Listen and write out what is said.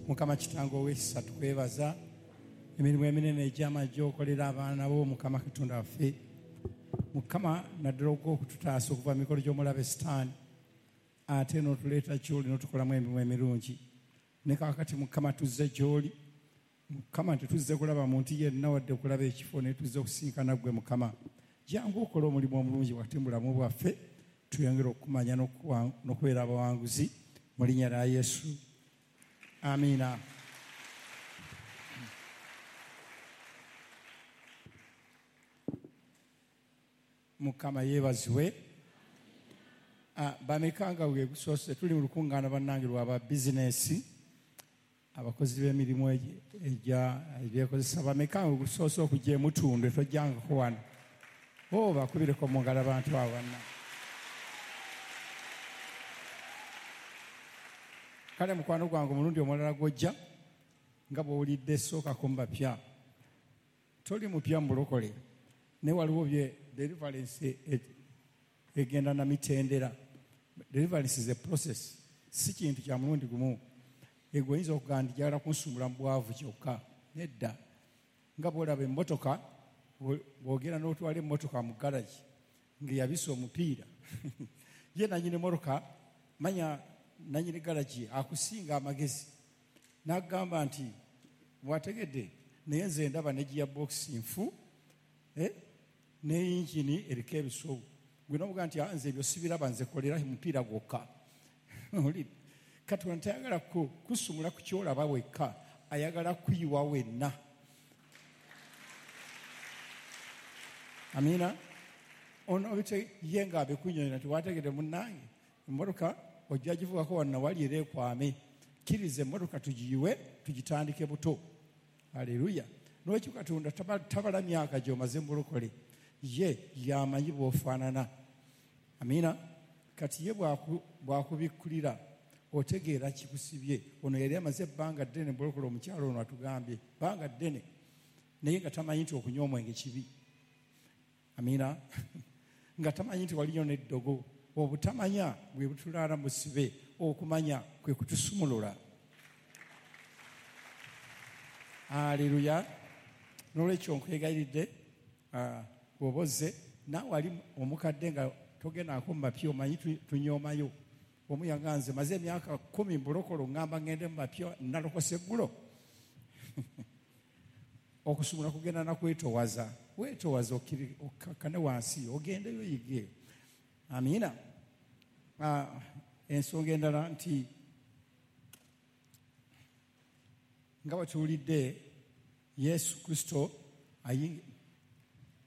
Mukama kitango ow'ekisa tukwebaza emirimu eminene egy'amagye okolera abaana bo Mukama Katonda waffe. Mukama naddala okututaasa okuva mu mikolo gy'omulabe Sitaani, ate n'otuleeta gy'oli n'otukolamu emirimu emirungi. Ne kaakati Mukama tuzze gy'oli. Mukama tetuzze kulaba muntu yenna wadde okulaba ekifo, naye tuzze okusinkana ggwe Mukama. Jangu okola omulimu omulungi wakati mu bulamu bwaffe, tuyongere okumanya n'okubeera abawanguzi mu linnya lya Yesu. Amiina. Mukama yeebazibwe. Bameka bwe gusoose tuli mu lukungaana bannange lwaba bizinesi, abakozi b'emirimu ebyekozesa. Bameka bwe gusoose okujja emutundu tojjangako wano. Bakubireko mu ngalo abantu abo banna. Kale mukwano gwange omulundi omulala gw'ojja nga bw'owulidde sookako mu bapya. Toli mupya mu bulokole, ne waliwo bye deliverance egenda na mitendera. Deliverance is a process, si kintu kya mulundi gumu. Egwe oyinza okugaa nti njagala kunsumbula mu bwavu kyokka. Nedda. Nga bw'olaba emmotoka, bw'ogenda n'otwala emmotoka mu garagi ng'eyabisa omupiira ye nannyini emmotoka, manya nannyini garagi akusinga amagezi, n'agamba nti bwategedde naye nze ndaba ne gearbox nfu ne yingini eriko ebisobo. Gwe n'omugaa nti nze ebyo sibiraba, nze kolera mupiira gwokka. Katonda tayagala kusumula ku kyolaba wekka, ayagala kuyiwa wenna. Amiina. Ono ye nga abikunyonyola nti wategedde munnange emmotoka ojja givugako wano wali era ekwame. Kkiriza emmotoka tugiyiwe, tugitandike buto. Haleluya. N'ekyo Katonda tabala myaka gy'omaze mu bulokole, ye yamanyi bw'ofaanana. Amiina. Kati ye bw'akubikkulira otegeera kikusibye. Ono yali amaze ebbanga ddene mu bulokole, omukyalo ono atugambye bbanga ddene, naye nga tamanyi nti okunywa omwenge kibi. Amiina. Nga tamanyi nti waliyo n'eddogo. Obutamanya bwe butulaala mu sibe, okumanya kwe kutusumulula. Aleluya. N'olwekyo nkwegayiridde, bw'oba ozze naawe wali omukadde nga togendaako mu mapya, omanyi tunyoomayo. Omu yaganze maze emyaka 10 mu bulokolo, ngamba ngende mu mapya, nalokose eggulo. Okusumula kugenda na kwetowaza. Weetowaza okkakkane wansi, ogendeyo yige. Amiina. Ensonga endala nti nga bwe tuwulidde Yesu Kristo